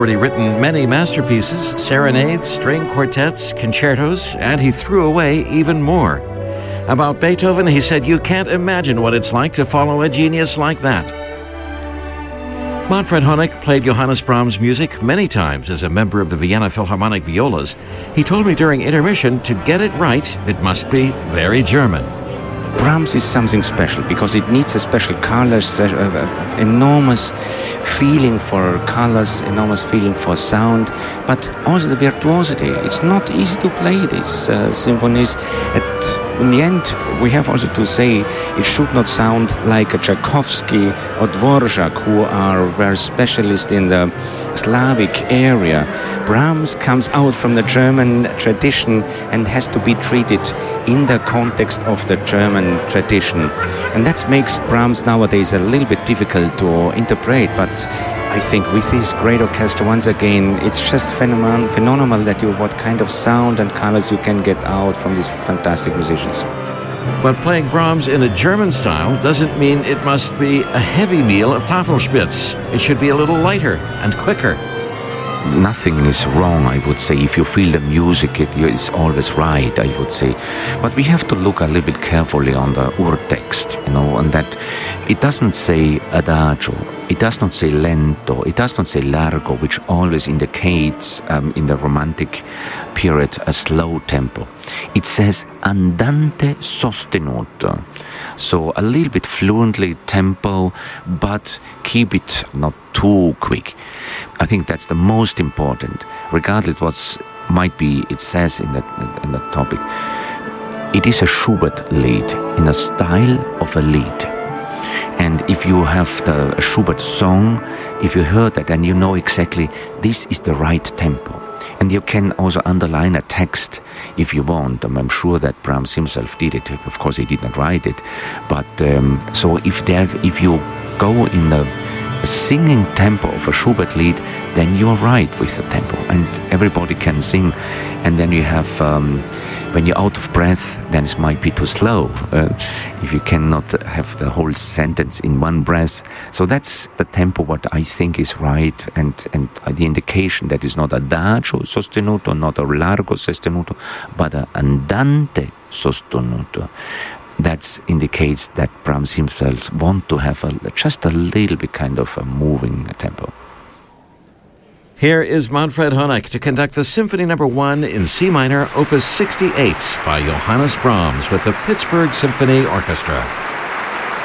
already written many masterpieces, serenades, string quartets, concertos, and he threw away even more. About Beethoven, he said, "You can't imagine what it's like to follow a genius like that." Manfred Honeck played Johannes Brahms' music many times as a member of the Vienna Philharmonic Violas. He told me during intermission to get it right, it must be very German. Brahms is something special because it needs a special color, enormous feeling for colors, enormous feeling for sound, but also the virtuosity. It's not easy to play these symphonies. In the end, we have also to say it should not sound like a Tchaikovsky or Dvorak, who are very specialists in the Slavic area. Brahms comes out from the German tradition and has to be treated in the context of the German tradition. And that makes Brahms nowadays a little bit difficult to interpret, but I think with this great orchestra, once again, it's just phenomenal that what kind of sound and colors you can get out from these fantastic musicians. But playing Brahms in a German style doesn't mean it must be a heavy meal of Tafelspitz. It should be a little lighter and quicker. Nothing is wrong, I would say. If you feel the music, it's always right, I would say. But we have to look a little bit carefully on the urtext, and that it doesn't say adagio, it does not say lento, it does not say largo, which always indicates in the Romantic period a slow tempo. It says andante sostenuto. So a little bit fluently tempo, but keep it not too quick. I think that's the most important, regardless what might be it says in the topic. It is a Schubert lied, in a style of a lied. And if you have the Schubert song, if you heard that, then you know exactly this is the right tempo. And you can also underline a text if you want. I'm sure that Brahms himself did it. Of course, he did not write it. But so if you go in the singing tempo of a Schubert lied, then you're right with the tempo, and everybody can sing. And then you have, when you're out of breath, then it might be too slow. If you cannot have the whole sentence in one breath. So that's the tempo what I think is right, and the indication that is not adagio sostenuto, not a largo sostenuto, but an andante sostenuto. That indicates that Brahms himself want to have just a little bit kind of a moving tempo. Here is Manfred Honeck to conduct the Symphony No. 1 in C minor, Opus 68 by Johannes Brahms with the Pittsburgh Symphony Orchestra.